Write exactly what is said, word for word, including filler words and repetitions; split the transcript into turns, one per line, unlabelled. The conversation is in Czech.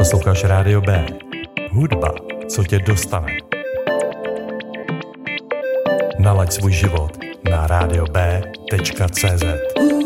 Posloucháš Rádio B. Hudba, co tě dostane. Nalaď svůj život na rádio b tečka cé zet.